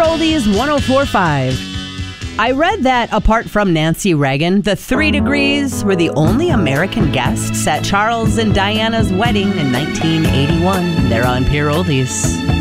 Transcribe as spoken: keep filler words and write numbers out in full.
Oldies one oh four point five. I read that apart from Nancy Reagan, the Three Degrees were the only American guests at Charles and Diana's wedding in nineteen eighty-one. They're on Pure Oldies.